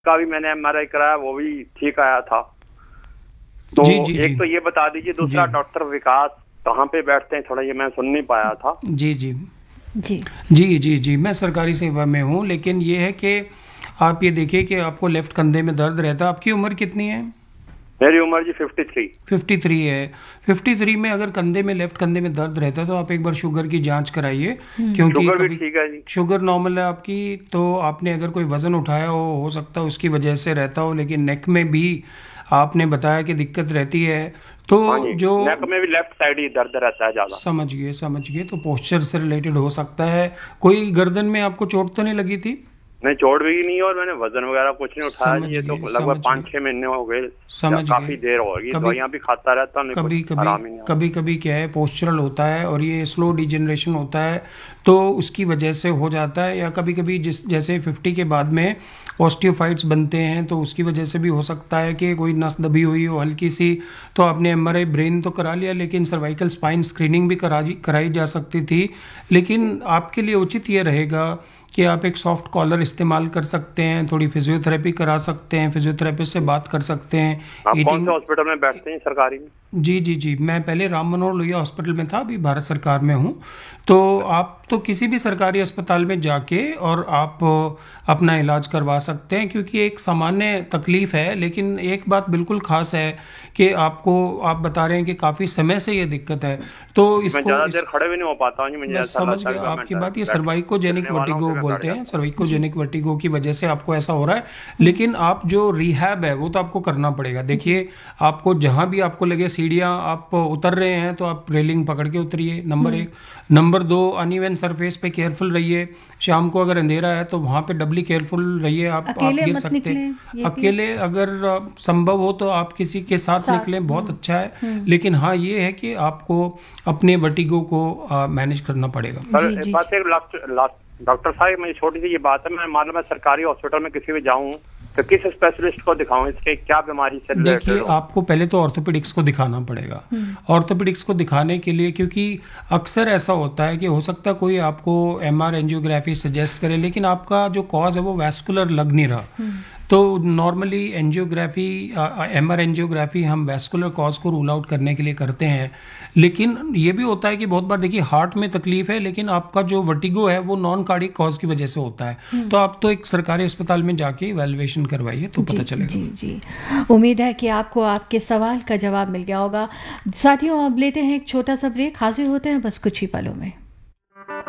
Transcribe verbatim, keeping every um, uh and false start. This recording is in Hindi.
का भी मैंने एमआरआई कराया, वो भी ठीक आया था। तो जी जी एक जी तो ये बता दीजिए, दूसरा डॉक्टर विकास कहाँ पे बैठते हैं, थोड़ा ये मैं सुन नहीं पाया था। जी जी जी जी जी जी मैं सरकारी सेवा में हूँ, लेकिन ये है कि आप ये देखिए कि आपको लेफ्ट कंधे में दर्द रहता है। आपकी उम्र कितनी है? मेरी उम्र जी फिफ्टी थ्री। फिफ्टी थ्री है। फिफ्टी थ्री में अगर कंधे में, लेफ्ट कंधे में दर्द रहता है तो आप एक बार शुगर की जांच कराइए, क्योंकि शुगर भी कभी ठीक है जी। शुगर नॉर्मल है आपकी, तो आपने अगर कोई वज़न उठाया हो हो सकता है उसकी वजह से रहता हो, लेकिन नेक में भी आपने बताया कि दिक्कत रहती है, तो हाँ जी, जो नेक में भी लेफ्ट साइड ही दर्द रहता है ज्यादा। समझ गए समझ गए तो पोस्चर से रिलेटेड हो सकता है। कोई गर्दन में आपको चोट तो नहीं लगी थी? नहीं, चोट भी नहीं, और मैंने वजन वगैरह कुछ नहीं उठाया समझ जी। ये तो गए लगभग समझ पाँच गए छह महीने हो गए, समझ काफी गए। देर हो गई। कभी दवाइयाँ भी खाता रहता हूँ, कभी कुछ कभी आराम ही नहीं आता। कभी कभी क्या है, पोस्चरल होता है और ये स्लो डिजेनरेशन होता है, तो उसकी वजह से हो जाता है। या कभी कभी जिस जैसे फिफ्टी के बाद में ऑस्टियोफाइट्स बनते हैं, तो उसकी वजह से भी हो सकता है कि कोई नस दबी हुई हो हल्की सी। तो आपने एमआरआई ब्रेन तो करा लिया, लेकिन सर्वाइकल स्पाइन स्क्रीनिंग भी करा कराई जा सकती थी। लेकिन आपके लिए उचित ये रहेगा कि आप एक सॉफ्ट कॉलर इस्तेमाल कर सकते हैं, थोड़ी फिजियोथेरेपी करा सकते हैं, फिजियोथेरेपिस्ट से बात कर सकते हैं। आप कौन ईटिंग से हॉस्पिटल में बैठते हैं सरकारी में? जी जी जी मैं पहले राम मनोहर लोहिया हॉस्पिटल में था, अभी भारत सरकार में हूँ। तो आप तो किसी भी सरकारी अस्पताल में जाके और आप अपना इलाज करवा सकते हैं, क्योंकि एक सामान्य तकलीफ है। लेकिन एक बात बिल्कुल खास है कि आपको, आप बता रहे हैं कि काफ़ी समय से ये दिक्कत है, तो मैं इसको ज्यादा इस, देर खड़े भी नहीं हो पाता हूँ जी। मुझे बस ऐसा समझ लगता है गया कि मैं आपकी बात। ये बैठ- सर्वाइकोजेनिक चलने वाला हूँ, वर्टिगो फिर मैं बोलते बैठ हैं, जाता सर्वाइकोजेनिक वर्टिगो की वजह से आपको ऐसा हो रहा है। लेकिन आप जो रिहैब है वो तो आपको करना पड़ेगा। देखिए, आपको जहां भी आपको लगे सीढ़ियां आप उतर रहे हैं तो आप रेलिंग पकड़ के उतरिए, नंबर एक। नंबर दो, अनइवन सरफेस पे केयरफुल रहिए। शाम को अगर अंधेरा है तो वहां पे डबली केयरफुल रहिए। आप आप अकेले गिर मत सकते निकलें, हैं। ये भी। अकेले अगर अ, संभव हो तो आप किसी के साथ साथ, निकलें, बहुत अच्छा है। लेकिन हाँ, ये है कि आपको अपने वर्टिगो को मैनेज करना पड़ेगा। सर जी एक जी बात है, लास्ट लास्ट डॉक्टर साहब, मेरी छोटी सी ये बात है, मैं मान लो मैं सरकारी हॉस्पिटल में किसी भी जाऊं तो किस स्पेशलिस्ट को दिखाऊं, इसके क्या बीमारी से देखिए, रिलेटेड हो? आपको पहले तो ऑर्थोपेडिक्स को दिखाना पड़ेगा। ऑर्थोपेडिक्स को दिखाने के लिए, क्योंकि अक्सर ऐसा होता है कि हो सकता है कोई आपको एमआर एंजियोग्राफी सजेस्ट करे, लेकिन आपका जो कॉज है वो वैस्कुलर लग नहीं रहा। तो नॉर्मली एंजियोग्राफी, एमआर एंजियोग्राफी हम वैस्कुलर कॉज को रूल आउट करने के लिए करते हैं। लेकिन ये भी होता है कि बहुत बार देखिए हार्ट में तकलीफ है, लेकिन आपका जो वर्टिगो है वो नॉन कार्डियक कॉज की वजह से होता है। तो आप तो एक सरकारी अस्पताल में जाके इवैल्यूएशन करवाइए तो पता जी चलेगा। जी जी उम्मीद है कि आपको आपके सवाल का जवाब मिल गया होगा। साथियों, अब लेते हैं एक छोटा सा ब्रेक, हाजिर होते हैं बस कुछ ही पलों में।